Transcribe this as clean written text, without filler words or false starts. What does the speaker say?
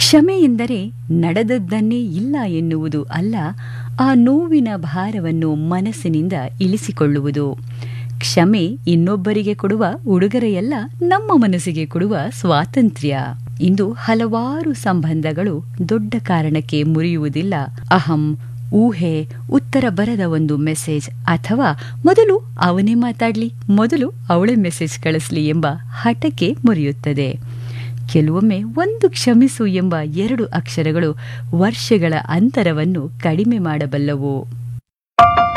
ಕ್ಷಮೆ ಎಂದರೆ ನಡೆದದ್ದನ್ನೇ ಇಲ್ಲ ಎನ್ನುವುದು ಅಲ್ಲ, ಆ ನೋವಿನ ಭಾರವನ್ನು ಮನಸ್ಸಿನಿಂದ ಇಳಿಸಿಕೊಳ್ಳುವುದು. ಕ್ಷಮೆ ಇನ್ನೊಬ್ಬರಿಗೆ ಕೊಡುವ ಉಡುಗೊರೆಯಲ್ಲ, ನಮ್ಮ ಮನಸ್ಸಿಗೆ ಕೊಡುವ ಸ್ವಾತಂತ್ರ್ಯ. ಇಂದು ಹಲವಾರು ಸಂಬಂಧಗಳು ದೊಡ್ಡ ಕಾರಣಕ್ಕೆ ಮುರಿಯುವುದಿಲ್ಲ. ಅಹಂ, ಊಹೆ, ಉತ್ತರ ಬರದ ಒಂದು ಮೆಸೇಜ್, ಅಥವಾ ಮೊದಲು ಅವನೇ ಮಾತಾಡ್ಲಿ, ಮೊದಲು ಅವಳೇ ಮೆಸೇಜ್ ಕಳಿಸ್ಲಿ ಎಂಬ ಹಠಕ್ಕೆ ಮುರಿಯುತ್ತದೆ. ಕೆಲವೊಮ್ಮೆ ಒಂದು ಕ್ಷಮಿಸು ಎಂಬ 2 ಅಕ್ಷರಗಳು ವರ್ಷಗಳ ಅಂತರವನ್ನು ಕಡಿಮೆ ಮಾಡಬಲ್ಲವು.